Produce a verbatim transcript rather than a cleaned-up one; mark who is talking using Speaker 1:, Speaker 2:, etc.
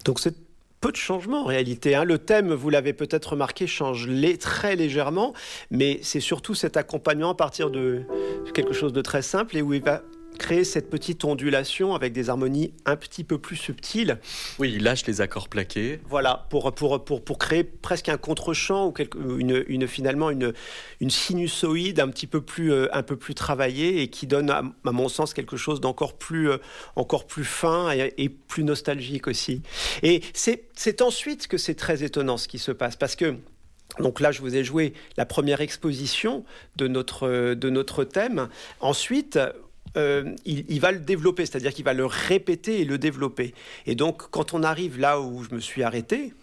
Speaker 1: Donc c'est peu de changements en réalité. Hein. Le thème, vous l'avez peut-être remarqué, change les, très légèrement, mais c'est surtout cet accompagnement à partir de quelque chose de très simple et où il va créer cette petite ondulation avec des harmonies un petit peu plus subtiles.
Speaker 2: Oui, il lâche les accords plaqués.
Speaker 1: Voilà, pour, pour, pour, pour créer presque un contre-champ ou quelque, une, une, finalement une, une sinusoïde un petit peu plus, euh, un peu plus travaillée et qui donne, à, à mon sens, quelque chose d'encore plus, euh, encore plus fin et, et plus nostalgique aussi. Et c'est, c'est ensuite que c'est très étonnant ce qui se passe, parce que donc là, je vous ai joué la première exposition de notre, de notre thème. Ensuite, Euh, il, il va le développer, c'est-à-dire qu'il va le répéter et le développer. Et donc, quand on arrive là où je me suis arrêté,